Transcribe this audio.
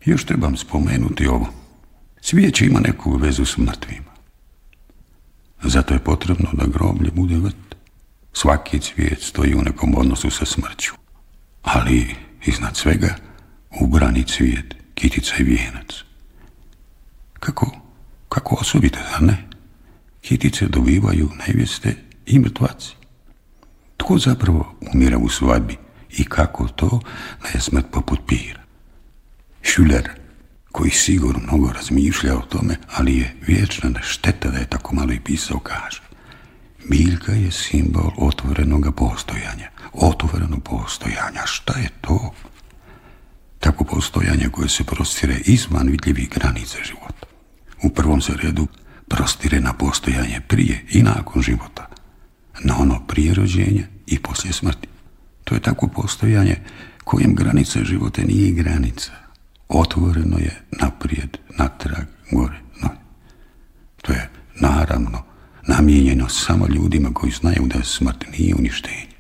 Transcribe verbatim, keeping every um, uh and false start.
Još trebam spomenuti ovo. Cvijeće ima neku vezu s mrtvima. Zato je potrebno da groblje bude vrt. Svaki cvijet stoji u nekom odnosu sa smrću. Ali iznad svega ubrani cvijet, kitica i vijenac. Kako, kako osobite, da ne? Kitice dobivaju nevjeste i mrtvaci. Tko zapravo umire u svadbi i kako to da je smrt poput pira? Schiller, koji sigurno mnogo razmišlja o tome, ali je vječna šteta da je tako malo i pisao, kaže: biljka je simbol otvorenog postojanja. Otvoreno postojanja, šta je to? Tako postojanje koje se prostire izvan vidljivih granica života. U prvom se redu prostire na postojanje prije i nakon života, na ono prije rođenja i poslije smrti. To je tako postojanje kojem granica života nije granica. Otvoreno je naprijed, natrag, gore, dolje. To je naravno namijenjeno samo ljudima koji znaju da smrt nije uništenje.